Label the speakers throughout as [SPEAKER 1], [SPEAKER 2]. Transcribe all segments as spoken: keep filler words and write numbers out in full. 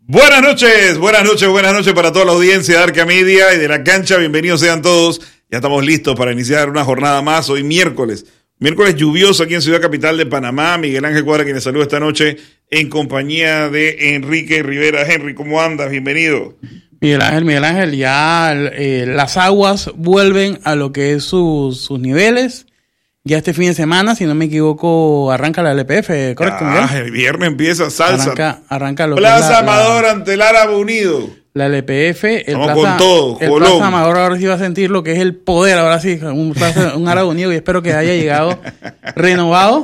[SPEAKER 1] Buenas noches, buenas noches, buenas noches para toda la audiencia de Arca Media y de La Cancha. Bienvenidos sean todos. Ya estamos listos para iniciar una jornada más. Hoy miércoles, miércoles lluvioso aquí en Ciudad Capital de Panamá. Miguel Ángel Cuadra, quien les saluda esta noche en compañía de Enrique Rivera. Henry, ¿cómo andas? Bienvenido.
[SPEAKER 2] Miguel Ángel, Miguel Ángel, ya eh, las aguas vuelven a lo que es su, sus niveles. Ya este fin de semana, si no me equivoco, arranca la L P F, ¿correcto?
[SPEAKER 1] Ah, el viernes empieza salsa.
[SPEAKER 2] Arranca, arranca lo
[SPEAKER 1] Plaza
[SPEAKER 2] que es la,
[SPEAKER 1] Amador
[SPEAKER 2] la,
[SPEAKER 1] ante el Árabe Unido.
[SPEAKER 2] La L P F, el,
[SPEAKER 1] Vamos
[SPEAKER 2] plaza,
[SPEAKER 1] con todo,
[SPEAKER 2] el Plaza Amador ahora sí va a sentir lo que es el poder, ahora sí, un, plaza, un Árabe Unido, y espero que haya llegado renovado.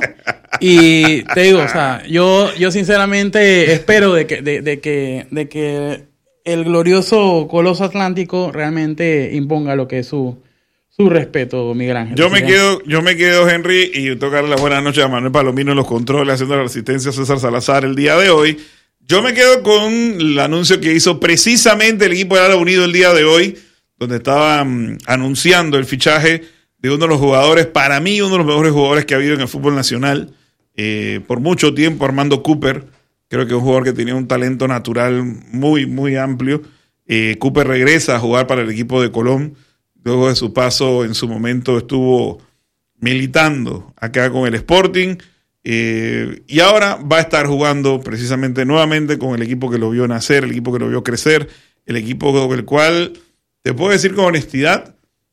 [SPEAKER 2] Y te digo, o sea, yo, yo sinceramente espero de que, de, de que, de que el glorioso Coloso Atlántico realmente imponga lo que es su... Su respeto, Miguel Ángel.
[SPEAKER 1] Yo me quedo, yo me quedo, Henry, y tengo que darle las buenas noches a Manuel Palomino en los controles, haciendo la resistencia a César Salazar el día de hoy. Yo me quedo con el anuncio que hizo precisamente el equipo de Árabe Unido el día de hoy, donde estaban anunciando el fichaje de uno de los jugadores, para mí uno de los mejores jugadores que ha habido en el fútbol nacional, eh, por mucho tiempo, Armando Cooper. Creo que es un jugador que tenía un talento natural muy, muy amplio. Eh, Cooper regresa a jugar para el equipo de Colón. Luego de su paso, en su momento estuvo militando acá con el Sporting, eh, y ahora va a estar jugando precisamente nuevamente con el equipo que lo vio nacer, el equipo que lo vio crecer, el equipo con el cual, te puedo decir con honestidad,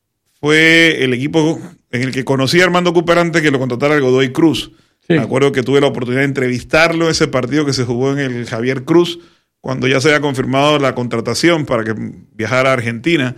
[SPEAKER 1] fue el equipo en el que conocí a Armando Cooper antes que lo contratara el Godoy Cruz. Sí. Me acuerdo que tuve la oportunidad de entrevistarlo ese partido que se jugó en el Javier Cruz, cuando ya se había confirmado la contratación para que viajara a Argentina.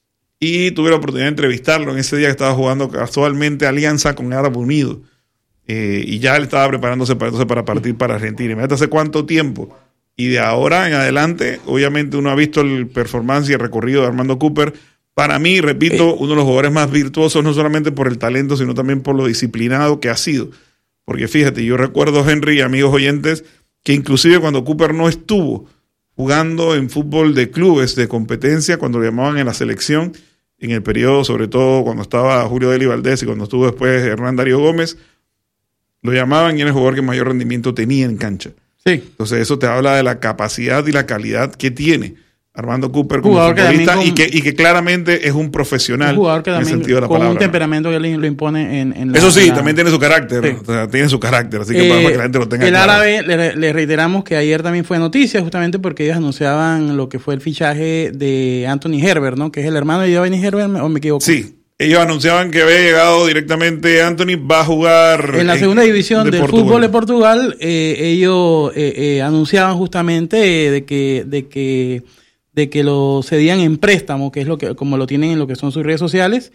[SPEAKER 1] Y tuve la oportunidad de entrevistarlo en ese día que estaba jugando casualmente alianza con Árabe Unido. Eh, y ya él estaba preparándose para, entonces, para partir para Argentina. Imagínate hace cuánto tiempo. Y de ahora en adelante, obviamente uno ha visto el performance y el recorrido de Armando Cooper. Para mí, repito, uno de los jugadores más virtuosos, no solamente por el talento, sino también por lo disciplinado que ha sido. Porque fíjate, yo recuerdo, Henry y amigos oyentes, que inclusive cuando Cooper no estuvo jugando en fútbol de clubes de competencia, cuando lo llamaban en la selección, en el periodo, sobre todo cuando estaba Julio Deli Valdés y cuando estuvo después Hernán Darío Gómez, lo llamaban y era el jugador que mayor rendimiento tenía en cancha. Sí. Entonces eso te habla de la capacidad y la calidad que tiene Armando Cooper como futbolista, con, y, que, y que claramente es un profesional, un jugador que en el sentido de la
[SPEAKER 2] con
[SPEAKER 1] palabra.
[SPEAKER 2] Un temperamento que lo impone en, en la...
[SPEAKER 1] Eso sí,
[SPEAKER 2] la,
[SPEAKER 1] también tiene su carácter, sí. O sea, tiene su carácter, así que eh, para que la gente lo tenga
[SPEAKER 2] el
[SPEAKER 1] claro.
[SPEAKER 2] Árabe, le, le reiteramos que ayer también fue noticia, justamente porque ellos anunciaban lo que fue el fichaje de Anthony Herbert, ¿no? Que es el hermano de Giovanni Herbert, ¿o me equivoco?
[SPEAKER 1] Sí. Ellos anunciaban que había llegado directamente Anthony, va a jugar...
[SPEAKER 2] En la segunda en, división de del Portugal. Fútbol de Portugal, eh, ellos eh, eh, anunciaban justamente eh, de que... De que de que lo cedían en préstamo, que es lo que como lo tienen en lo que son sus redes sociales.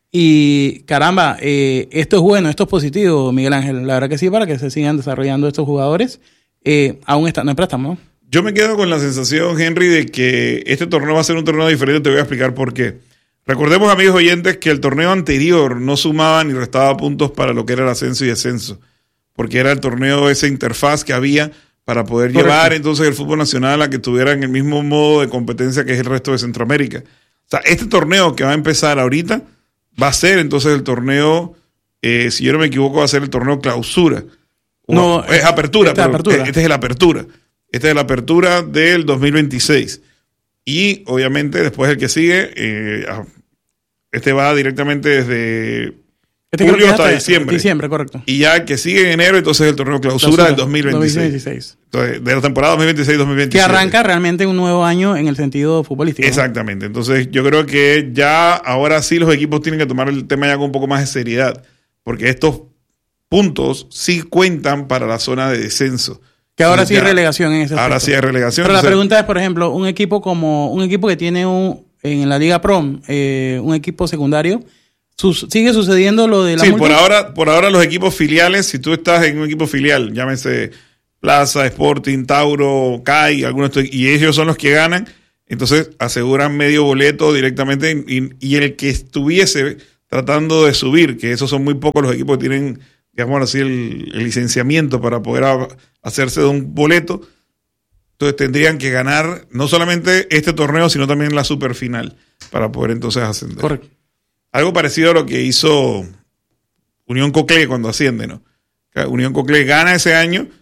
[SPEAKER 2] Y caramba, eh, esto es bueno, esto es positivo, Miguel Ángel. La verdad que sí, para que se sigan desarrollando estos jugadores, eh, aún estando en préstamo, ¿no?
[SPEAKER 1] Yo me quedo con la sensación, Henry, de que este torneo va a ser un torneo diferente. Te voy a explicar por qué. Recordemos, amigos oyentes, que el torneo anterior no sumaba ni restaba puntos para lo que era el ascenso y descenso, porque era el torneo, esa interfaz que había para poder Correcto. Llevar entonces el fútbol nacional a que tuviera en el mismo modo de competencia que es el resto de Centroamérica. O sea, este torneo que va a empezar ahorita va a ser entonces el torneo, eh, si yo no me equivoco, va a ser el torneo clausura. O, no, es apertura, pero apertura. Este es la apertura. Este es la apertura del dos mil veintiséis. Y obviamente después el que sigue, eh, este va directamente desde...
[SPEAKER 2] Este julio hasta, hasta diciembre. Diciembre, correcto.
[SPEAKER 1] Y ya el que sigue en enero, entonces el torneo clausura, clausura del dos mil veintiséis. dos mil veintiséis. Entonces, de la temporada dos mil veintiséis dos mil veintisiete.
[SPEAKER 2] Que arranca realmente un nuevo año en el sentido futbolístico.
[SPEAKER 1] Exactamente. ¿No? Entonces, yo creo que ya ahora sí los equipos tienen que tomar el tema ya con un poco más de seriedad, porque estos puntos sí cuentan para la zona de descenso.
[SPEAKER 2] Que ahora sí hay relegación en ese aspecto.
[SPEAKER 1] Ahora sí hay relegación.
[SPEAKER 2] Pero entonces, la pregunta es, por ejemplo, un equipo como un equipo que tiene un en la Liga Prom, eh, un equipo secundario, Sus, ¿sigue sucediendo lo de la
[SPEAKER 1] sí,
[SPEAKER 2] multa?
[SPEAKER 1] por ahora, por ahora los equipos filiales, si tú estás en un equipo filial, llámese Plaza, Sporting, Tauro, C A I, algunos, y ellos son los que ganan, entonces aseguran medio boleto directamente, y, y el que estuviese tratando de subir, que esos son muy pocos los equipos que tienen, digamos así, el, el licenciamiento para poder a, hacerse de un boleto, entonces tendrían que ganar no solamente este torneo, sino también la superfinal, para poder entonces ascender.
[SPEAKER 2] Correcto.
[SPEAKER 1] Algo parecido a lo que hizo Unión Coclé cuando asciende, ¿no? Unión Coclé gana ese año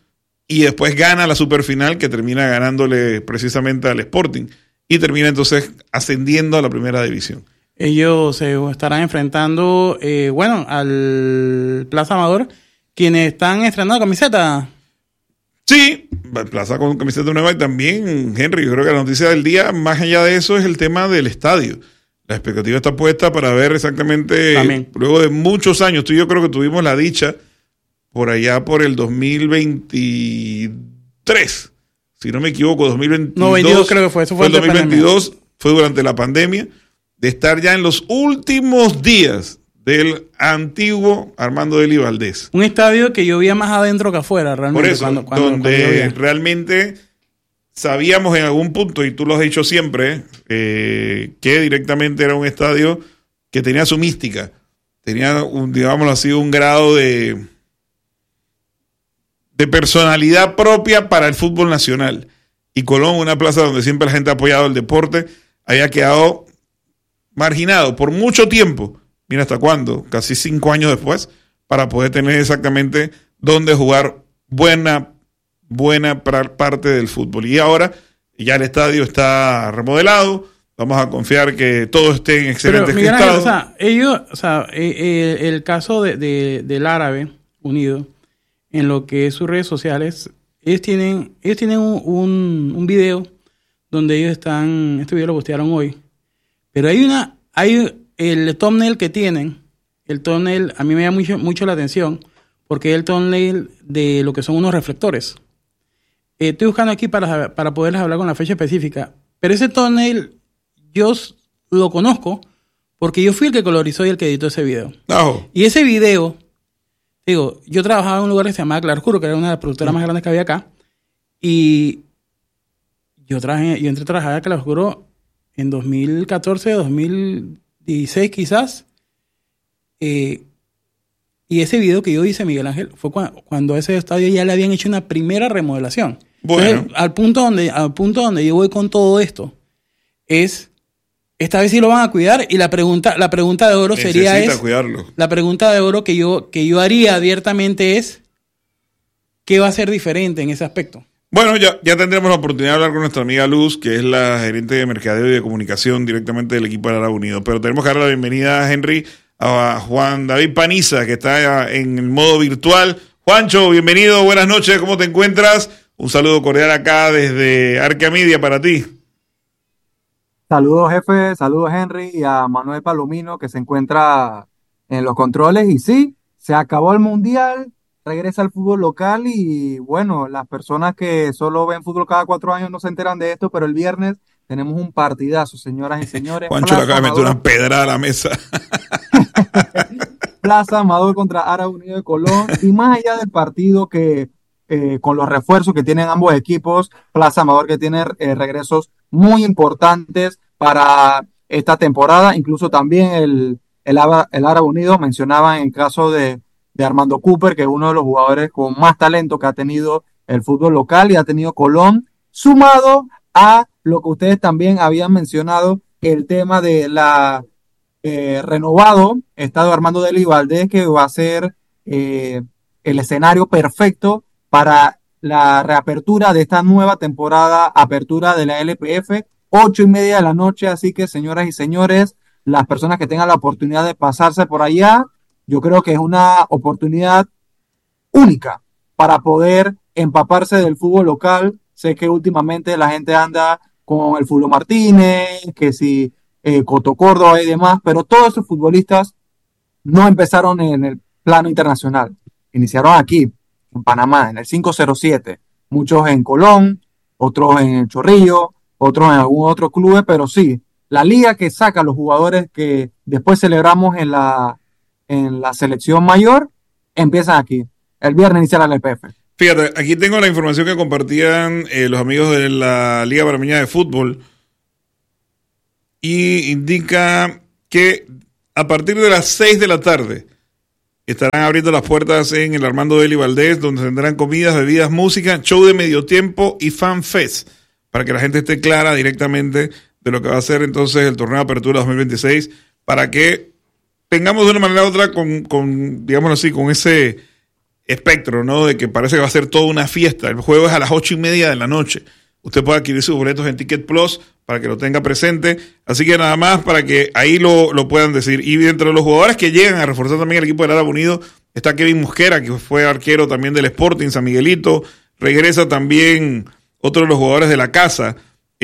[SPEAKER 1] y después gana la superfinal que termina ganándole precisamente al Sporting y termina entonces ascendiendo a la primera división.
[SPEAKER 2] Ellos se estarán enfrentando, eh, bueno, al Plaza Amador, quienes están estrenando camiseta.
[SPEAKER 1] Sí, Plaza con camiseta nueva y también, Henry, yo creo que la noticia del día, más allá de eso, es el tema del estadio. La expectativa está puesta para ver exactamente, también. Luego de muchos años, tú y yo creo que tuvimos la dicha por allá por el dos mil veintitrés, si no me equivoco, dos mil veintidós. No, veintidós creo que fue, eso fue, fue el dos mil veintidós, pandemia. Fue durante la pandemia, de estar ya en los últimos días del antiguo Armando Deli Valdés.
[SPEAKER 2] Un estadio que llovía más adentro que afuera, realmente.
[SPEAKER 1] Por eso, cuando, cuando, donde cuando realmente sabíamos en algún punto, y tú lo has dicho siempre, eh, que directamente era un estadio que tenía su mística, tenía, un, digámoslo así, un grado de, de personalidad propia para el fútbol nacional. Y Colón, una plaza donde siempre la gente ha apoyado el deporte, había quedado marginado por mucho tiempo. Mira hasta cuándo, casi cinco años después, para poder tener exactamente dónde jugar buena, buena parte del fútbol. Y ahora ya el estadio está remodelado, vamos a confiar que todo esté en excelente
[SPEAKER 2] Pero,
[SPEAKER 1] estado.
[SPEAKER 2] O sea, ellos, o sea, eh, eh, el caso de, de, del Árabe Unido, en lo que es sus redes sociales, ellos tienen, ellos tienen un, un, un video donde ellos están, este video lo postearon hoy, pero hay una, hay el thumbnail que tienen, el thumbnail a mí me llama mucho, mucho la atención, porque es el thumbnail de lo que son unos reflectores. Eh, estoy buscando aquí para, para poderles hablar con la fecha específica, pero ese thumbnail yo lo conozco porque yo fui el que colorizó y el que editó ese video.
[SPEAKER 1] Oh.
[SPEAKER 2] Y ese video, digo, yo trabajaba en un lugar que se llamaba Claroscuro, que era una de las productoras mm. más grandes que había acá, y yo, trabajé, yo entré a trabajar a Claroscuro en dos mil catorce, dos mil dieciséis quizás, eh, y ese video que yo hice, Miguel Ángel, fue cuando, cuando a ese estadio ya le habían hecho una primera remodelación.
[SPEAKER 1] Bueno.
[SPEAKER 2] Entonces, al punto donde, al punto donde yo voy con todo esto, es, esta vez sí lo van a cuidar, y la pregunta, la pregunta de oro
[SPEAKER 1] Necesita
[SPEAKER 2] sería es,
[SPEAKER 1] cuidarlo.
[SPEAKER 2] La pregunta de oro que yo, que yo haría abiertamente es, ¿qué va a ser diferente en ese aspecto?
[SPEAKER 1] Bueno, ya, ya tendremos la oportunidad de hablar con nuestra amiga Luz, que es la gerente de mercadeo y de comunicación directamente del equipo de Árabe Unido. Pero tenemos que darle la bienvenida, Henry, a Juan David Paniza, que está en el modo virtual. Juancho, bienvenido, buenas noches, ¿cómo te encuentras? Un saludo cordial acá desde Arca Media para ti.
[SPEAKER 3] Saludos, jefe, saludos, Henry, y a Manuel Palomino, que se encuentra en los controles. Y sí, se acabó el Mundial, regresa al fútbol local y, bueno, las personas que solo ven fútbol cada cuatro años no se enteran de esto, pero el viernes tenemos un partidazo, señoras y señores.
[SPEAKER 1] Juancho le acaba de meter una pedrada a la mesa.
[SPEAKER 3] Plaza Amador contra Árabe Unido de Colón. Y más allá del partido que eh, con los refuerzos que tienen ambos equipos, Plaza Amador que tiene eh, regresos muy importantes para esta temporada, incluso también el, el, el Árabe Unido mencionaba en el caso de, de Armando Cooper, que es uno de los jugadores con más talento que ha tenido el fútbol local y ha tenido Colón, sumado a lo que ustedes también habían mencionado, el tema de la eh, renovado Estadio Armando Deli Valdés, que va a ser eh, el escenario perfecto para la reapertura de esta nueva temporada, apertura de la L P F, ocho y media de la noche, así que señoras y señores, las personas que tengan la oportunidad de pasarse por allá, yo creo que es una oportunidad única para poder empaparse del fútbol local. Sé que últimamente la gente anda con el Fulvio Martínez, que si eh, Coto Córdoba y demás, pero todos esos futbolistas no empezaron en el plano internacional, iniciaron aquí, en Panamá, en el cinco cero siete, muchos en Colón, otros en el Chorrillo, otros en algún otro club, pero sí, la liga que saca a los jugadores que después celebramos en la, en la selección mayor, empiezan aquí. El viernes inicia la L P F.
[SPEAKER 1] Fíjate, aquí tengo la información que compartían eh, los amigos de la Liga Panameña de Fútbol y indica que a partir de las seis de la tarde estarán abriendo las puertas en el Armando Deli Valdés, donde tendrán comidas, bebidas, música, show de medio tiempo y fan fest, para que la gente esté clara directamente de lo que va a ser entonces el torneo de apertura dos mil veintiséis, para que tengamos de una manera u otra con, con digámoslo así, con ese espectro, ¿no? De que parece que va a ser toda una fiesta. El juego es a las ocho y media de la noche. Usted puede adquirir sus boletos en Ticket Plus para que lo tenga presente. Así que nada más para que ahí lo, lo puedan decir. Y entre los jugadores que llegan a reforzar también el equipo del Árabe Unido está Kevin Mosquera, que fue arquero también del Sporting San Miguelito. Regresa también otro de los jugadores de la casa.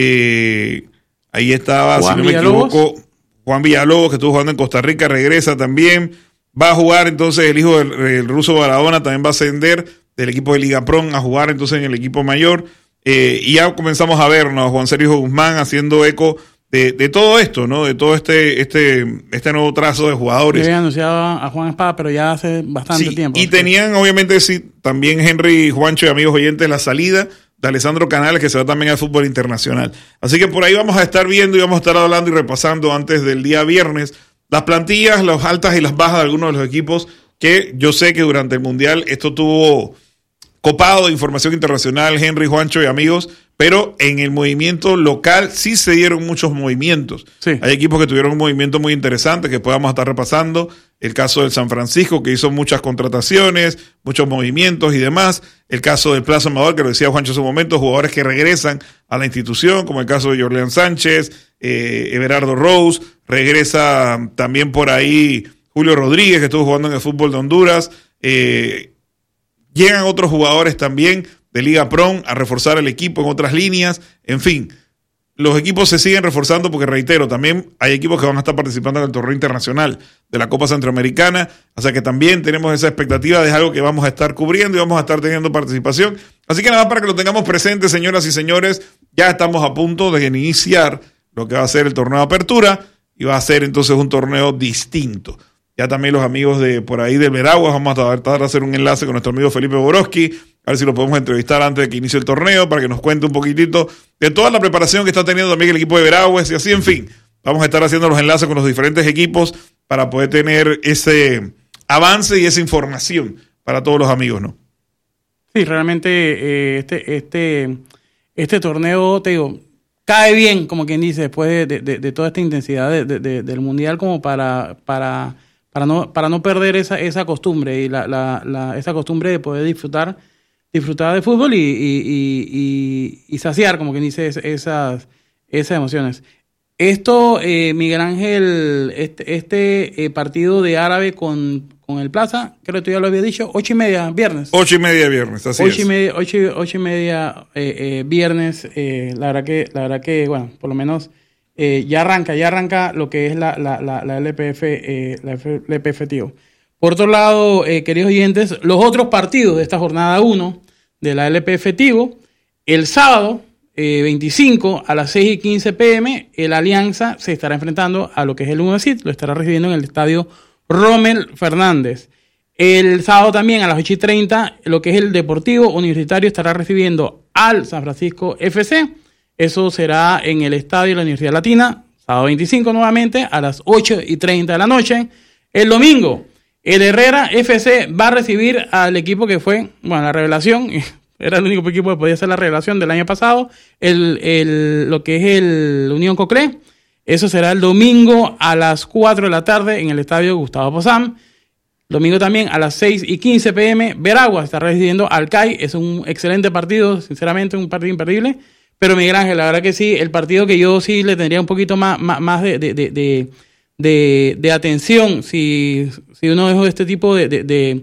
[SPEAKER 1] Eh, ahí estaba, Juan si no Villalobos. me equivoco, Juan Villalobos, que estuvo jugando en Costa Rica, regresa también. Va a jugar entonces el hijo del el ruso Baradona, también va a ascender del equipo de Liga Pro a jugar entonces en el equipo mayor. Eh, y ya comenzamos a vernos, Juan Sergio Guzmán haciendo eco de, de todo esto, ¿no? De todo este este este nuevo trazo de jugadores.
[SPEAKER 2] Yo había anunciado a Juan Espada, pero ya hace bastante
[SPEAKER 1] sí,
[SPEAKER 2] tiempo.
[SPEAKER 1] Y
[SPEAKER 2] ¿sí?
[SPEAKER 1] tenían, obviamente, sí, también Henry, Juancho y amigos oyentes, la salida de Alessandro Canales, que se va también al fútbol internacional. Así que por ahí vamos a estar viendo y vamos a estar hablando y repasando antes del día viernes las plantillas, las altas y las bajas de algunos de los equipos, que yo sé que durante el Mundial esto tuvo copado de información internacional, Henry, Juancho y amigos, pero en el movimiento local sí se dieron muchos movimientos. Sí. Hay equipos que tuvieron un movimiento muy interesante que podamos estar repasando. El caso del San Francisco, que hizo muchas contrataciones, muchos movimientos y demás. El caso del Plaza Amador, que lo decía Juancho en su momento, jugadores que regresan a la institución, como el caso de Jorleán Sánchez, eh, Everardo Rose, regresa también por ahí Julio Rodríguez, que estuvo jugando en el fútbol de Honduras. Eh, llegan otros jugadores también de Liga Pro a reforzar el equipo en otras líneas. En fin, los equipos se siguen reforzando porque, reitero, también hay equipos que van a estar participando en el torneo internacional de la Copa Centroamericana, o sea que también tenemos esa expectativa de algo que vamos a estar cubriendo y vamos a estar teniendo participación. Así que nada más para que lo tengamos presente, señoras y señores, ya estamos a punto de iniciar lo que va a ser el torneo de apertura y va a ser entonces un torneo distinto. Ya también los amigos de por ahí del Veraguas, vamos a tratar de hacer un enlace con nuestro amigo Felipe Borowski, a ver si lo podemos entrevistar antes de que inicie el torneo, para que nos cuente un poquitito de toda la preparación que está teniendo también el equipo de Veraguas y así, en fin. Vamos a estar haciendo los enlaces con los diferentes equipos para poder tener ese avance y esa información para todos los amigos, ¿no?
[SPEAKER 2] Sí, realmente eh, este, este, este torneo, te digo, cae bien, como quien dice, después de, de, de, de toda esta intensidad de, de, de, del Mundial, como para... para Para no, para no perder esa, esa costumbre y la, la, la, esa costumbre de poder disfrutar, disfrutar de fútbol y, y, y, y, y saciar, como quien dice, esas, esas emociones. Esto, eh, Miguel Ángel, este, este eh, partido de Árabe con, con el Plaza, creo que tú ya lo había dicho, ocho y media viernes.
[SPEAKER 1] Ocho y media viernes, así
[SPEAKER 2] ocho
[SPEAKER 1] es.
[SPEAKER 2] Y media, ocho, ocho y media eh, eh, viernes, eh, la verdad que, la verdad que, bueno, por lo menos... Eh, ya arranca, ya arranca lo que es la, la, la, la L P F, eh, la L P F, tío. Por otro lado, eh, queridos oyentes, los otros partidos de esta jornada uno de la L P F Tivo, el sábado eh, veinticinco a las seis y quince pm, el Alianza se estará enfrentando a lo que es el UNESIT, lo estará recibiendo en el estadio Rommel Fernández. El sábado también a las ocho y treinta, lo que es el Deportivo Universitario estará recibiendo al San Francisco F C. Eso será en el estadio de la Universidad Latina, sábado veinticinco nuevamente, a las ocho y treinta de la noche. El domingo, el Herrera F C va a recibir al equipo que fue, bueno, la revelación, era el único equipo que podía hacer la revelación del año pasado, el, el, lo que es el Unión Coclé. Eso será el domingo a las cuatro de la tarde en el estadio Gustavo Pozán. Domingo también a las seis y quince pm, Veraguas estará recibiendo al C A I. Es un excelente partido, sinceramente, un partido imperdible. Pero Miguel Ángel, la verdad que sí, el partido que yo sí le tendría un poquito más, más, más de, de, de, de, de, de atención, si, si uno es de este tipo de, de, de,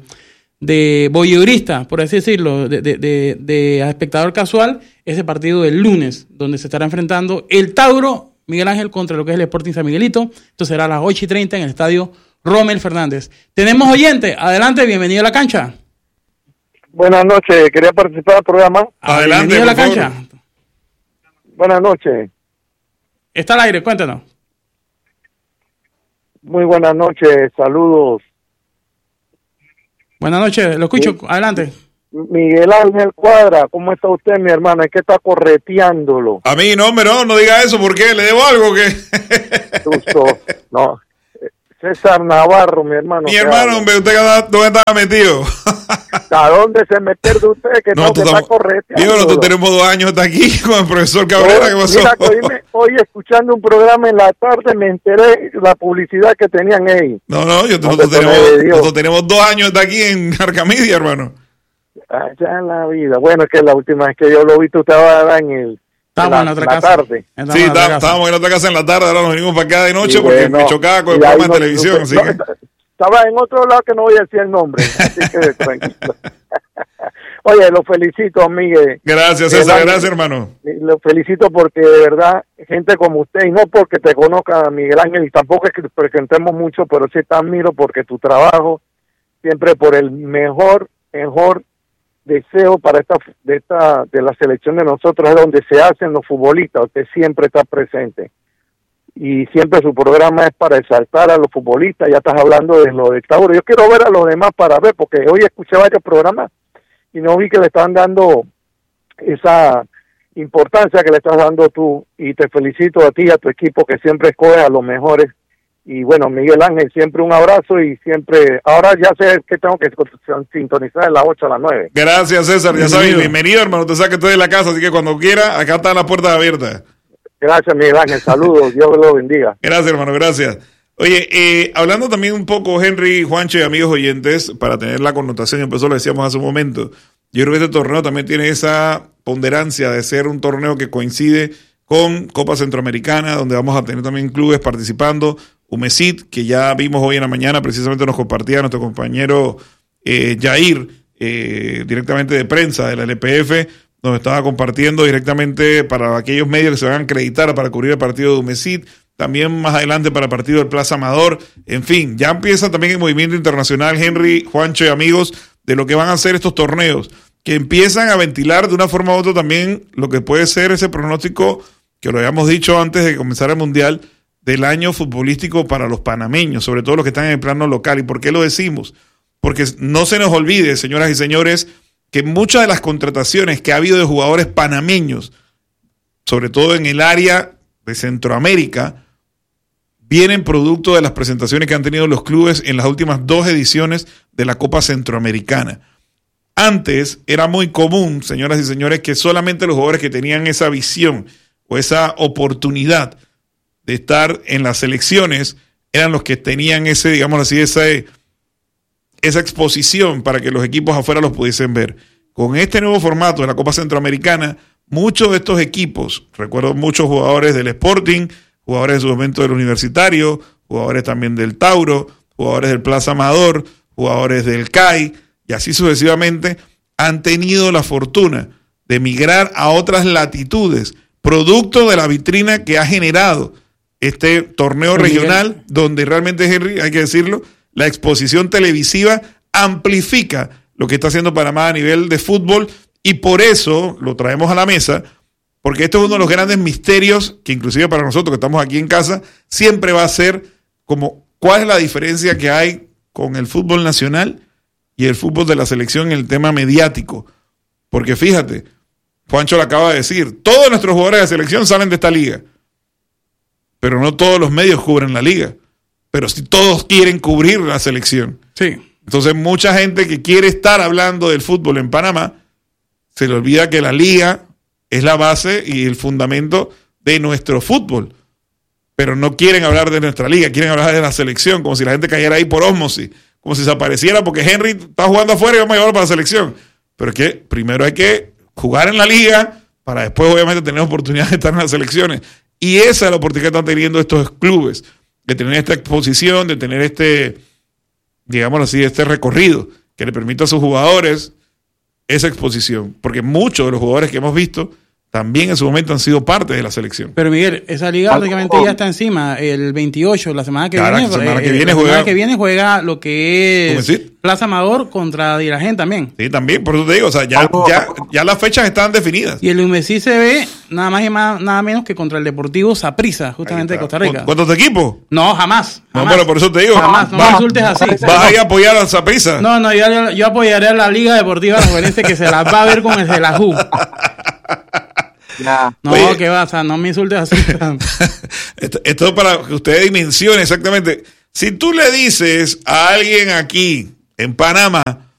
[SPEAKER 2] de voyeurista, por así decirlo, de, de, de, de espectador casual, ese partido del lunes, donde se estará enfrentando el Tauro, Miguel Ángel, contra lo que es el Sporting San Miguelito. Esto será a las ocho y treinta en el estadio Rommel Fernández. Tenemos oyente, adelante, bienvenido a la cancha.
[SPEAKER 4] Buenas noches, quería participar del programa.
[SPEAKER 1] Adelante,
[SPEAKER 2] bienvenido a la cancha.
[SPEAKER 4] Buenas noches.
[SPEAKER 2] Está al aire, cuéntanos.
[SPEAKER 4] Muy buenas noches, saludos.
[SPEAKER 2] Buenas noches, lo escucho, sí. Adelante.
[SPEAKER 4] Miguel Ángel Cuadra, ¿cómo está usted, mi hermano? Es que está correteándolo.
[SPEAKER 1] A mí, no, hombre, no, no diga eso, ¿por qué? ¿Le debo algo que?
[SPEAKER 4] Justo, no. César Navarro, mi hermano.
[SPEAKER 1] Mi hermano, hombre, ¿usted dónde estaba metido?
[SPEAKER 4] ¿A dónde se me pierde usted? Que no, que está correcto.
[SPEAKER 1] Digo, nosotros tenemos dos años hasta aquí con el profesor Cabrera. ¿Qué pasó?
[SPEAKER 4] Mira, hoy, me, hoy escuchando un programa en la tarde me enteré de la publicidad que tenían ahí.
[SPEAKER 1] No, no, yo, nosotros, tenemos, nosotros tenemos dos años hasta aquí en Arcamedia, hermano.
[SPEAKER 4] Allá en la vida. Bueno, es que la última vez que yo lo vi, tú estabas en el...
[SPEAKER 2] Estábamos en la otra casa.
[SPEAKER 1] Tarde. Sí, está, estábamos en otra casa en la tarde, ahora nos venimos para acá de noche y porque bueno, me chocaba con el programa no, de televisión. No, así no, que...
[SPEAKER 4] Estaba en otro lado que no voy a decir el nombre, así que tranquilo. Oye, lo felicito, Miguel.
[SPEAKER 1] Gracias, César, Ángel, gracias, hermano.
[SPEAKER 4] Lo felicito porque de verdad, gente como usted, y no porque te conozca, Miguel Ángel, y tampoco es que te presentemos mucho, pero sí te admiro porque tu trabajo, siempre por el mejor, mejor deseo para esta de esta de la selección de nosotros es donde se hacen los futbolistas. Usted siempre está presente y siempre su programa es para exaltar a los futbolistas. Ya estás hablando de lo de Tauro. Yo quiero ver a los demás para ver, porque hoy escuché varios programas y no vi que le están dando esa importancia que le estás dando tú, y te felicito a ti y a tu equipo que siempre escoge a los mejores. Y bueno, Miguel Ángel, siempre un abrazo y siempre, ahora ya sé que tengo que sintonizar de las ocho a las nueve.
[SPEAKER 1] Gracias, César, ya sabes, bienvenido, hermano, te sabes que estoy en la casa, así que cuando quiera, acá están las puertas abiertas.
[SPEAKER 4] Gracias, Miguel Ángel, saludos, Dios lo bendiga.
[SPEAKER 1] Gracias, hermano, gracias. Oye, eh, hablando también un poco, Henry, Juancho y amigos oyentes, para tener la connotación, y por eso lo decíamos hace un momento, yo creo que este torneo también tiene esa ponderancia de ser un torneo que coincide con Copa Centroamericana, donde vamos a tener también clubes participando. UMESIT, que ya vimos hoy en la mañana, precisamente nos compartía nuestro compañero eh, Jair, eh, directamente de prensa de la L P F, nos estaba compartiendo directamente para aquellos medios que se van a acreditar para cubrir el partido de UMESIT, también más adelante para el partido del Plaza Amador. En fin, ya empieza también el movimiento internacional, Henry, Juancho y amigos, de lo que van a hacer estos torneos, que empiezan a ventilar de una forma u otra también lo que puede ser ese pronóstico que lo habíamos dicho antes de comenzar el Mundial, del año futbolístico para los panameños, sobre todo los que están en el plano local. ¿Y por qué lo decimos? Porque no se nos olvide, señoras y señores, que muchas de las contrataciones que ha habido de jugadores panameños, sobre todo en el área de Centroamérica, vienen producto de las presentaciones que han tenido los clubes en las últimas dos ediciones de la Copa Centroamericana. Antes era muy común, señoras y señores, que solamente los jugadores que tenían esa visión o esa oportunidad de estar en las selecciones eran los que tenían ese, digamos así, esa, esa exposición para que los equipos afuera los pudiesen ver. Con este nuevo formato de la Copa Centroamericana, muchos de estos equipos, recuerdo muchos jugadores del Sporting, jugadores en su momento del Universitario, jugadores también del Tauro, jugadores del Plaza Amador, jugadores del C A I, y así sucesivamente, han tenido la fortuna de migrar a otras latitudes, producto de la vitrina que ha generado este torneo regional, donde realmente, Henry, hay que decirlo, la exposición televisiva amplifica lo que está haciendo Panamá a nivel de fútbol, y por eso lo traemos a la mesa, porque esto es uno de los grandes misterios que inclusive para nosotros que estamos aquí en casa, siempre va a ser como cuál es la diferencia que hay con el fútbol nacional y el fútbol de la selección en el tema mediático. Porque fíjate, Juancho lo acaba de decir, todos nuestros jugadores de selección salen de esta liga, pero no todos los medios cubren la liga, pero sí todos quieren cubrir la selección.
[SPEAKER 2] Sí.
[SPEAKER 1] Entonces mucha gente que quiere estar hablando del fútbol en Panamá, se le olvida que la liga es la base y el fundamento de nuestro fútbol, pero no quieren hablar de nuestra liga, quieren hablar de la selección, como si la gente cayera ahí por ósmosis, como si se apareciera porque Henry está jugando afuera y vamos a llevarlo para la selección. Pero es que primero hay que jugar en la liga para después obviamente tener oportunidad de estar en las selecciones. Y esa es la oportunidad que están teniendo estos clubes, de tener esta exposición, de tener este, digámoslo así, este recorrido que le permita a sus jugadores esa exposición. Porque muchos de los jugadores que hemos visto también en su momento han sido parte de la selección.
[SPEAKER 2] Pero Miguel, esa liga prácticamente ya está encima, el veintiocho, la semana que
[SPEAKER 1] claro,
[SPEAKER 2] viene.
[SPEAKER 1] La semana
[SPEAKER 2] eh,
[SPEAKER 1] que viene,
[SPEAKER 2] la
[SPEAKER 1] juega,
[SPEAKER 2] semana que viene juega lo que es
[SPEAKER 1] ¿sí?
[SPEAKER 2] Plaza Amador contra Diragén también.
[SPEAKER 1] Sí, también, por eso te digo, o sea, ya, ya, ya las fechas están definidas.
[SPEAKER 2] Y el UMESI se ve nada más y más, nada menos que contra el Deportivo Saprissa, justamente de Costa Rica.
[SPEAKER 1] ¿Cuántos equipos?
[SPEAKER 2] No, jamás.
[SPEAKER 1] No,
[SPEAKER 2] jamás.
[SPEAKER 1] pero por eso te digo.
[SPEAKER 2] Jamás, no
[SPEAKER 1] va,
[SPEAKER 2] me insultes así.
[SPEAKER 1] ¿Vas a ir a apoyar a Saprissa?
[SPEAKER 2] No, no, yo, yo apoyaré a la Liga Deportiva Alajuelense que se las va a ver con el Celajú. Ya. No, oye, ¿qué vas? O sea, no me insultes así.
[SPEAKER 1] esto, esto es para que usted dimensione exactamente. Si tú le dices a alguien aquí en Panamá,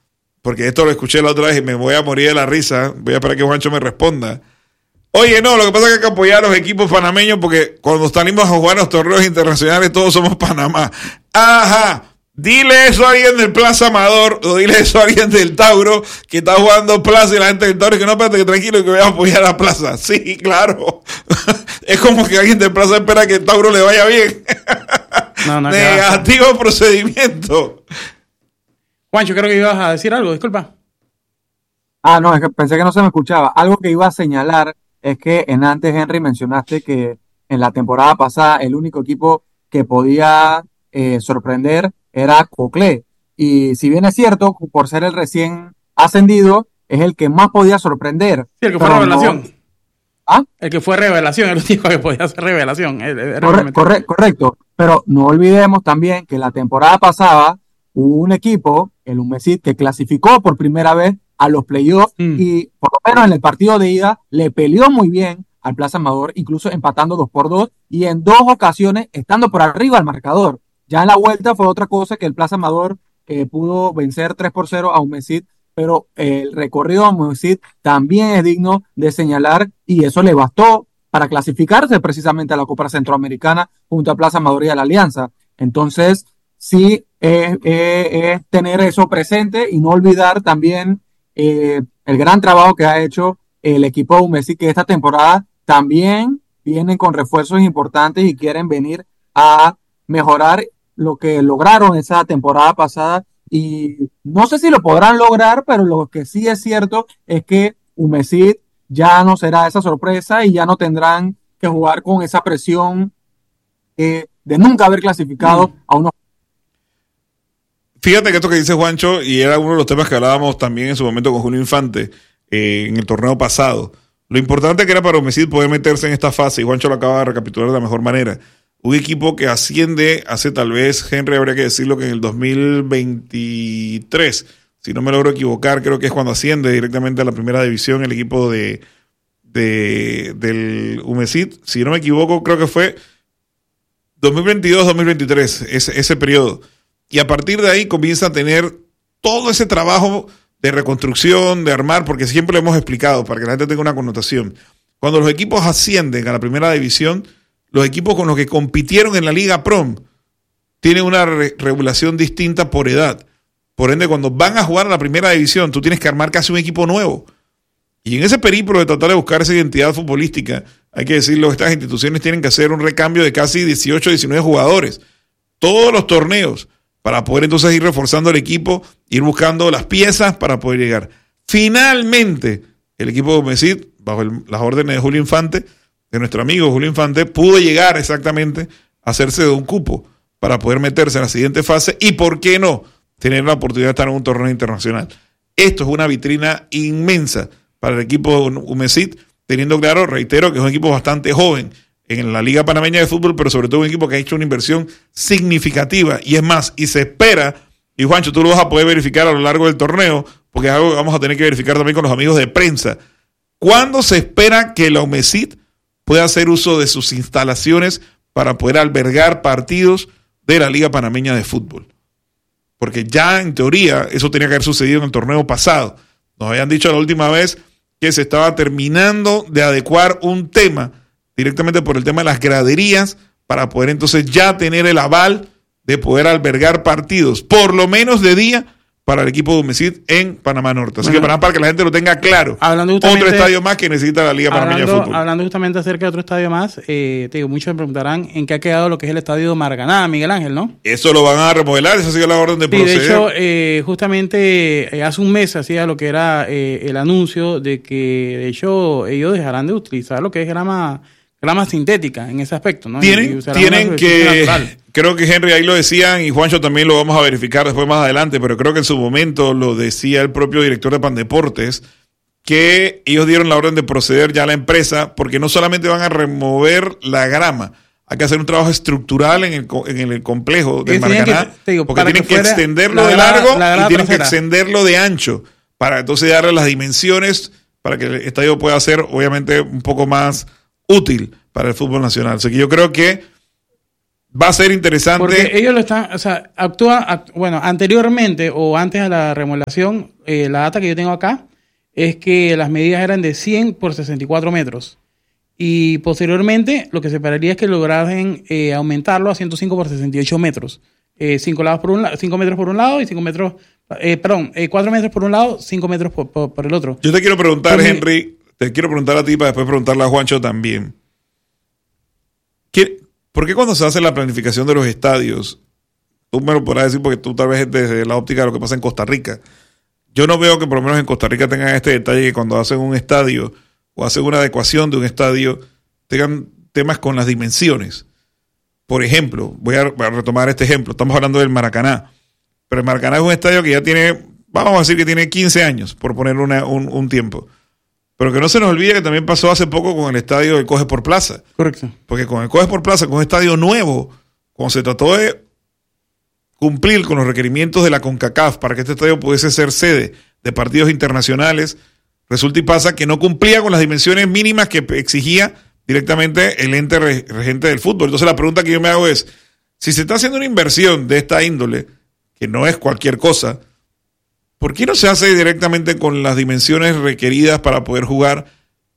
[SPEAKER 1] porque esto lo escuché la otra vez y me voy a morir de la risa, voy a esperar que Juancho me responda. Oye, no, lo que pasa es que hay que apoyar a los equipos panameños porque cuando salimos a jugar los torneos internacionales todos somos Panamá. Ajá, dile eso a alguien del Plaza Amador o dile eso a alguien del Tauro que está jugando Plaza y la gente del Tauro que no, espérate, que tranquilo que voy a apoyar a Plaza. Sí, claro. Es como que alguien del Plaza espera que el Tauro le vaya bien. No, no, negativo procedimiento.
[SPEAKER 2] Juancho, creo que ibas a decir algo, disculpa.
[SPEAKER 3] Ah, no, es que pensé que no se me escuchaba. Algo que iba a señalar es que en antes, Henry, mencionaste que en la temporada pasada el único equipo que podía eh, sorprender era Coclé. Y si bien es cierto, por ser el recién ascendido, es el que más podía sorprender.
[SPEAKER 2] Sí, el que fue revelación. No...
[SPEAKER 3] ¿Ah?
[SPEAKER 2] El que fue revelación, el único que podía hacer revelación.
[SPEAKER 3] Corre, corre, correcto. Pero no olvidemos también que la temporada pasada hubo un equipo, el Humesit, que clasificó por primera vez a los playoffs mm. y por lo menos en el partido de ida le peleó muy bien al Plaza Amador, incluso empatando dos por dos y en dos ocasiones estando por arriba al marcador. Ya en la vuelta fue otra cosa que el Plaza Amador eh, pudo vencer tres por cero a Humesit, pero eh, el recorrido de Humesit también es digno de señalar y eso le bastó para clasificarse precisamente a la Copa Centroamericana junto a Plaza Amador y a la Alianza. Entonces, sí, es eh, eh, tener eso presente y no olvidar también Eh, el gran trabajo que ha hecho el equipo de Humesit, que esta temporada también vienen con refuerzos importantes y quieren venir a mejorar lo que lograron esa temporada pasada y no sé si lo podrán lograr, pero lo que sí es cierto es que Humesit ya no será esa sorpresa y ya no tendrán que jugar con esa presión eh, de nunca haber clasificado mm. a unos.
[SPEAKER 1] Fíjate que esto que dice Juancho, y era uno de los temas que hablábamos también en su momento con Julio Infante, eh, en el torneo pasado. Lo importante que era para Humesit poder meterse en esta fase, y Juancho lo acaba de recapitular de la mejor manera. Un equipo que asciende hace tal vez, Henry, habría que decirlo que en el dos mil veintitrés, si no me logro equivocar, creo que es cuando asciende directamente a la primera división el equipo de, de del Humesit. Si no me equivoco, creo que fue dos mil veintidós dos mil veintitrés, ese, ese periodo. Y a partir de ahí comienza a tener todo ese trabajo de reconstrucción, de armar, porque siempre lo hemos explicado para que la gente tenga una connotación. Cuando los equipos ascienden a la primera división, los equipos con los que compitieron en la Liga Prom tienen una re- regulación distinta por edad. Por ende, cuando van a jugar a la primera división, tú tienes que armar casi un equipo nuevo. Y en ese periplo de tratar de buscar esa identidad futbolística, hay que decirlo, estas instituciones tienen que hacer un recambio de casi dieciocho, diecinueve jugadores. Todos los torneos, para poder entonces ir reforzando el equipo, ir buscando las piezas para poder llegar. Finalmente, el equipo de Humesit, bajo el, las órdenes de Julio Infante, de nuestro amigo Julio Infante, pudo llegar exactamente a hacerse de un cupo para poder meterse en la siguiente fase y, ¿por qué no?, tener la oportunidad de estar en un torneo internacional. Esto es una vitrina inmensa para el equipo de Humesit, teniendo claro, reitero, que es un equipo bastante joven en la Liga Panameña de Fútbol, pero sobre todo un equipo que ha hecho una inversión significativa, y es más, y se espera, y Juancho, tú lo vas a poder verificar a lo largo del torneo, porque es algo que vamos a tener que verificar también con los amigos de prensa. ¿Cuándo se espera que la Humesit pueda hacer uso de sus instalaciones para poder albergar partidos de la Liga Panameña de Fútbol? Porque ya en teoría eso tenía que haber sucedido en el torneo pasado. Nos habían dicho la última vez que se estaba terminando de adecuar un tema directamente por el tema de las graderías, para poder entonces ya tener el aval de poder albergar partidos, por lo menos de día, para el equipo de Humesit en Panamá Norte. Así bueno, que para, para que la gente lo tenga claro, otro estadio más que necesita la Liga Panameña de Fútbol.
[SPEAKER 2] Hablando justamente acerca de otro estadio más, eh, te digo, muchos me preguntarán en qué ha quedado lo que es el estadio de Marganá, Miguel Ángel, ¿no?
[SPEAKER 1] Eso lo van a remodelar, esa ha sido la orden de
[SPEAKER 2] sí,
[SPEAKER 1] proceder.
[SPEAKER 2] De hecho, eh, justamente eh, hace un mes hacía lo que era eh, el anuncio de que, de hecho, ellos dejarán de utilizar lo que es grama grama sintética en ese aspecto, ¿no?
[SPEAKER 1] Tienen, tienen que, creo que Henry ahí lo decían, y Juancho también lo vamos a verificar después más adelante, pero creo que en su momento lo decía el propio director de Pandeportes, que ellos dieron la orden de proceder ya a la empresa, porque no solamente van a remover la grama, hay que hacer un trabajo estructural en el, en el complejo de Marganá, que, digo, porque tienen que, que extenderlo de largo y tienen trasera. que extenderlo de ancho, para entonces darle las dimensiones para que el estadio pueda ser obviamente un poco más útil para el fútbol nacional. Así que yo creo que va a ser interesante.
[SPEAKER 2] Porque ellos lo están, o sea, actúan, act, bueno, anteriormente o antes de la remodelación, eh, la data que yo tengo acá es que las medidas eran de cien por sesenta y cuatro metros. Y posteriormente lo que se esperaría es que lograran eh, aumentarlo a ciento cinco por sesenta y ocho metros. Eh, cinco, lados por un, cinco metros por un lado y cinco metros, eh, perdón, eh, cuatro metros por un lado, cinco metros por, por, por el otro.
[SPEAKER 1] Yo te quiero preguntar, Entonces, Henry, te quiero preguntar a ti para después preguntarle a Juancho también. ¿Qué, ¿Por qué cuando se hace la planificación de los estadios, tú me lo podrás decir porque tú tal vez desde la óptica de lo que pasa en Costa Rica, yo no veo que por lo menos en Costa Rica tengan este detalle que cuando hacen un estadio o hacen una adecuación de un estadio tengan temas con las dimensiones? Por ejemplo, voy a, voy a retomar este ejemplo, estamos hablando del Maracaná, pero el Maracaná es un estadio que ya tiene, vamos a decir que tiene quince años, por poner una, un, un tiempo. Pero que no se nos olvide que también pasó hace poco con el estadio del Coge por Plaza.
[SPEAKER 2] Correcto.
[SPEAKER 1] Porque con el Coge por Plaza, con un estadio nuevo, cuando se trató de cumplir con los requerimientos de la CONCACAF para que este estadio pudiese ser sede de partidos internacionales, resulta y pasa que no cumplía con las dimensiones mínimas que exigía directamente el ente regente del fútbol. Entonces la pregunta que yo me hago es, si se está haciendo una inversión de esta índole, que no es cualquier cosa, ¿por qué no se hace directamente con las dimensiones requeridas para poder jugar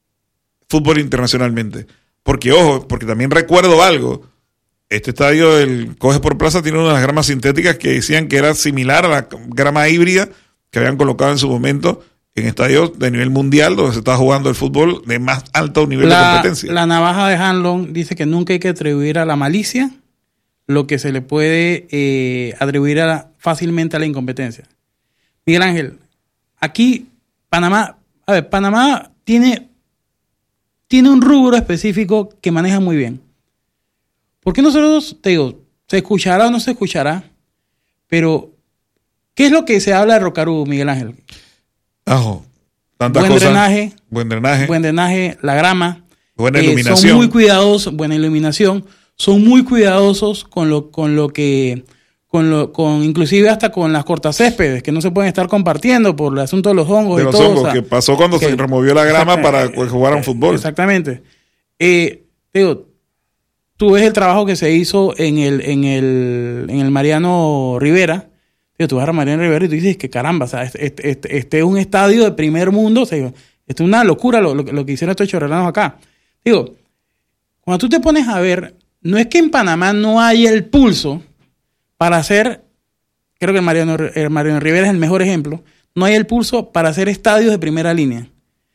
[SPEAKER 1] fútbol internacionalmente? Porque, ojo, porque también recuerdo algo, este estadio del Coge por Plaza tiene una de las gramas sintéticas que decían que era similar a la grama híbrida que habían colocado en su momento en estadios de nivel mundial donde se está jugando el fútbol de más alto nivel
[SPEAKER 2] la,
[SPEAKER 1] de competencia.
[SPEAKER 2] La navaja de Hanlon dice que nunca hay que atribuir a la malicia lo que se le puede eh, atribuir a la, fácilmente a la incompetencia. Miguel Ángel, aquí Panamá, a ver, Panamá tiene, tiene un rubro específico que maneja muy bien. ¿Por qué nosotros, te digo, se escuchará o no se escuchará? Pero, ¿qué es lo que se habla de Rocarú, Miguel Ángel?
[SPEAKER 1] Ajo, tantas
[SPEAKER 2] buen
[SPEAKER 1] cosas.
[SPEAKER 2] drenaje,
[SPEAKER 1] buen drenaje.
[SPEAKER 2] Buen drenaje, la grama.
[SPEAKER 1] Buena
[SPEAKER 2] eh,
[SPEAKER 1] iluminación.
[SPEAKER 2] Son muy cuidadosos, buena iluminación. Son muy cuidadosos con lo, con lo que, con lo, con inclusive hasta con las cortacéspedes, que no se pueden estar compartiendo por el asunto de los hongos
[SPEAKER 1] de
[SPEAKER 2] y
[SPEAKER 1] los
[SPEAKER 2] todo.
[SPEAKER 1] hongos,
[SPEAKER 2] o sea,
[SPEAKER 1] que pasó cuando que, se removió la grama para que jugaran fútbol.
[SPEAKER 2] Exactamente. Eh, digo, tú ves el trabajo que se hizo en el, en el, en el Mariano Rivera. Tú vas a Mariano Rivera y tú dices que caramba, o sea, este, este, este, este es un estadio de primer mundo, o sea, esto es una locura lo, lo, lo que hicieron estos chorrelanos acá. Digo, cuando tú te pones a ver, no es que en Panamá no haya el pulso para hacer, creo que el Mariano, el Mariano Rivera es el mejor ejemplo, no hay el pulso para hacer estadios de primera línea.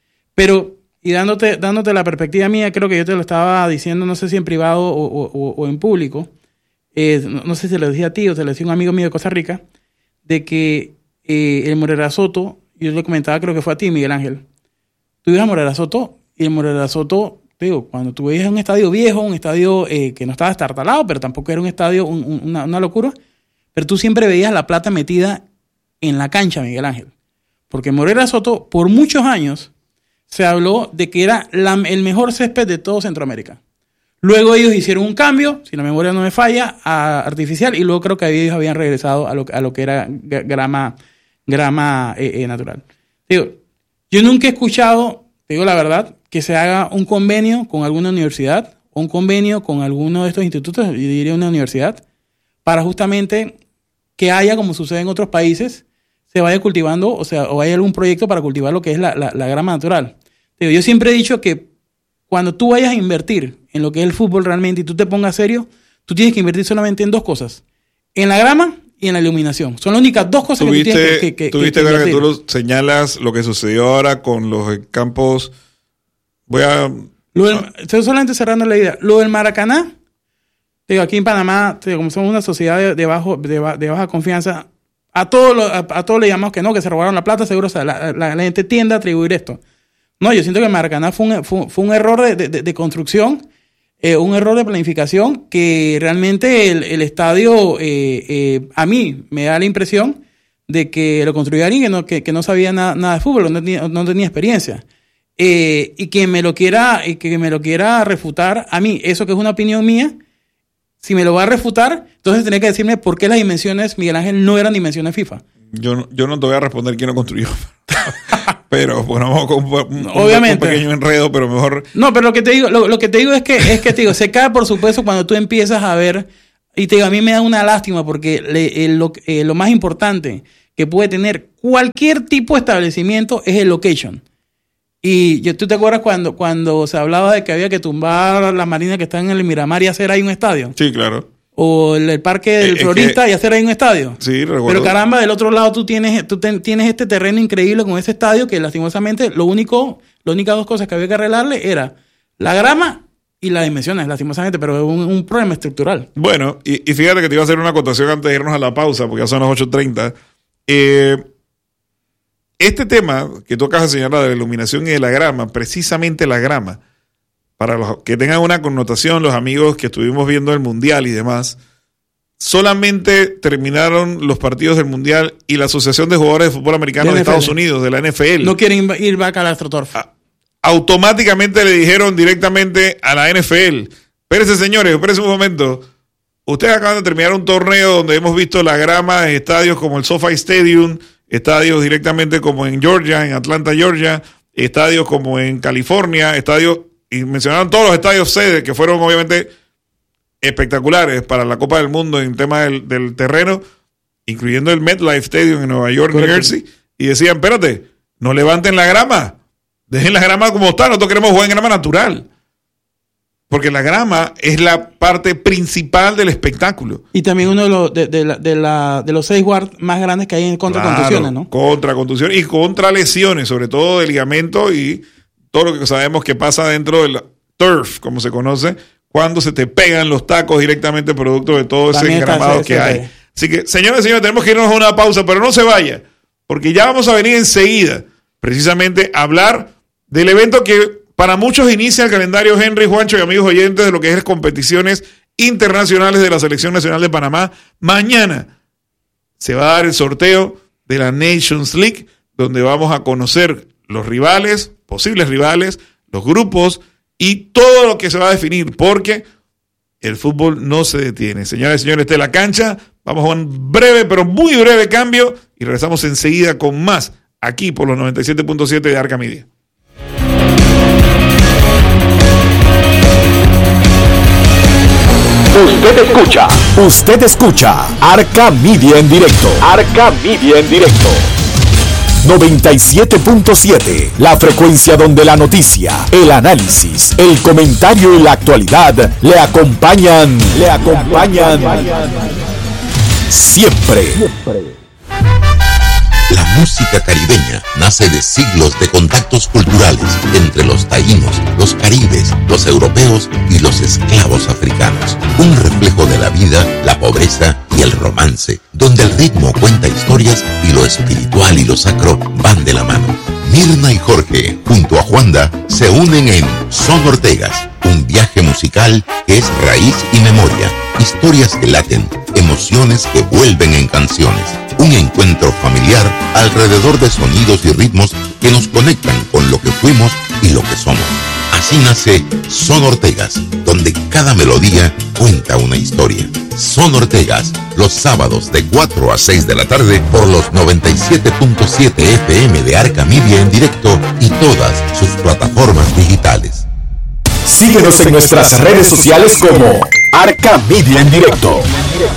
[SPEAKER 2] Pero, y dándote, dándote la perspectiva mía, creo que yo te lo estaba diciendo, no sé si en privado o, o, o en público, eh, no, no sé si te lo decía a ti o te lo decía un amigo mío de Costa Rica, de que eh, el Morera Soto, yo le comentaba, creo que fue a ti, Miguel Ángel, tú ibas a Morera Soto y el Morera Soto, te digo, cuando tú veías un estadio viejo, un estadio eh, que no estaba estartalado, pero tampoco era un estadio, un, un, una, una locura, pero tú siempre veías la plata metida en la cancha, Miguel Ángel. Porque Morera Soto, por muchos años, se habló de que era la, el mejor césped de todo Centroamérica. Luego ellos hicieron un cambio, si la memoria no me falla, a artificial, y luego creo que ellos habían regresado a lo, a lo que era grama, grama eh, eh, natural. Digo, yo nunca he escuchado, te digo la verdad, que se haga un convenio con alguna universidad, o un convenio con alguno de estos institutos, yo diría una universidad, para justamente que haya, como sucede en otros países, se vaya cultivando, o sea, o haya algún proyecto para cultivar lo que es la, la, la grama natural. Digo, yo siempre he dicho que cuando tú vayas a invertir en lo que es el fútbol realmente y tú te pongas serio, tú tienes que invertir solamente en dos cosas. En la grama y en la iluminación. Son las únicas dos cosas que tú tienes que, que,
[SPEAKER 1] Tuviste que, que, que, que tú lo señalas lo que sucedió ahora con los campos. Voy a...
[SPEAKER 2] Lo del, estoy solamente cerrando la idea. Lo del Maracaná, digo, aquí en Panamá, digo, como somos una sociedad de, de, bajo, de, de baja confianza, a todos lo, a, a todos le llamamos que no, que se robaron la plata, seguro, o sea, la, la, la gente tiende a atribuir esto. No, yo siento que el Maracaná fue un, fue, fue un error de, de, de construcción, eh, un error de planificación que realmente el, el estadio, eh, eh, a mí me da la impresión de que lo construyó alguien que no, que, que no sabía nada, nada de fútbol, no tenía, no tenía experiencia. Eh, y que me lo quiera, y que me lo quiera refutar a mí, eso que es una opinión mía, si me lo va a refutar, entonces tenía que decirme por qué las dimensiones, Miguel Ángel, no eran dimensiones FIFA.
[SPEAKER 1] Yo, yo no te voy a responder quién lo construyó. Pero bueno, vamos con un,
[SPEAKER 2] Obviamente.
[SPEAKER 1] un pequeño enredo, pero mejor.
[SPEAKER 2] No, pero lo que te digo, lo, lo que te digo es que es que te digo, se cae por supuesto cuando tú empiezas a ver Y te digo, a mí me da una lástima porque le, el, lo, eh, lo más importante que puede tener cualquier tipo de establecimiento es el location. Y yo, ¿tú te acuerdas cuando, cuando se hablaba de que había que tumbar las marinas que están en el Miramar y hacer ahí un estadio?
[SPEAKER 1] Sí, claro.
[SPEAKER 2] O el, el Parque del eh, Florista que, y hacer ahí un estadio.
[SPEAKER 1] Sí, recuerdo.
[SPEAKER 2] Pero caramba, del otro lado tú tienes tú ten, tienes este terreno increíble con ese estadio que lastimosamente lo único, las únicas dos cosas que había que arreglarle era la grama y las dimensiones, lastimosamente, pero es un, un problema estructural.
[SPEAKER 1] Bueno, y, y fíjate que te iba a hacer una acotación antes de irnos a la pausa, porque ya son las ocho treinta. Eh... Este tema que tú acabas de señalar de la iluminación y de la grama, precisamente la grama, para los que tengan una connotación, los amigos que estuvimos viendo el Mundial y demás, solamente terminaron los partidos del Mundial y la Asociación de Jugadores de Fútbol Americano de, de Estados Unidos, de la N F L.
[SPEAKER 2] No quieren ir back a la AstroTurf.
[SPEAKER 1] Automáticamente le dijeron directamente a la N F L, espérense señores, espérense un momento, ustedes acaban de terminar un torneo donde hemos visto la grama en estadios como el SoFi Stadium, estadios directamente como en Georgia, en Atlanta, Georgia, estadios como en California, estadios, y mencionaron todos los estadios sede que fueron obviamente espectaculares para la Copa del Mundo en tema del, del terreno, incluyendo el MetLife Stadium en Nueva York, Correcto. New Jersey, y decían, espérate, no levanten la grama, dejen la grama como está, nosotros queremos jugar en grama natural. Porque la grama es la parte principal del espectáculo.
[SPEAKER 2] Y también uno de los, de, de la, de la, de los seis guards más grandes que hay en contra claro, contusiones, ¿no?
[SPEAKER 1] Contra contusiones y contra lesiones, sobre todo de ligamento y todo lo que sabemos que pasa dentro del turf, como se conoce, cuando se te pegan los tacos directamente producto de todo también ese engramado ese, que ese hay. Rey. Así que, señores y señores, tenemos que irnos a una pausa, pero no se vaya, porque ya vamos a venir enseguida, precisamente, a hablar del evento que para muchos inicia el calendario Henry, Juancho y amigos oyentes de lo que es las competiciones internacionales de la Selección Nacional de Panamá. Mañana se va a dar el sorteo de la Nations League, donde vamos a conocer los rivales, posibles rivales, los grupos y todo lo que se va a definir, porque el fútbol no se detiene. Señoras y señores, de la cancha, vamos a un breve, pero muy breve cambio y regresamos enseguida con más aquí por los noventa y siete punto siete de Arca Media.
[SPEAKER 5] Usted escucha, usted escucha Arca Media en directo. Arca Media en directo. noventa y siete punto siete, la frecuencia donde la noticia, el análisis, el comentario y la actualidad le acompañan, le acompañan siempre.
[SPEAKER 6] La música caribeña nace de siglos de contactos culturales entre los taínos, los caribes, los europeos y los esclavos africanos. Un reflejo de la vida, la pobreza y el romance, donde el ritmo cuenta historias y lo espiritual y lo sacro van de la mano. Mirna y Jorge, junto a Juanda, se unen en Son Ortegas, un viaje musical que es raíz y memoria, historias que laten, emociones que vuelven en canciones. Un encuentro familiar alrededor de sonidos y ritmos que nos conectan con lo que fuimos y lo que somos. Así nace Son Ortegas, donde cada melodía cuenta una historia. Son Ortegas, los sábados de cuatro a seis de la tarde por los noventa y siete punto siete F M de Arca Media en directo y todas sus plataformas digitales.
[SPEAKER 5] Síguenos en nuestras redes sociales como Arca Media en directo.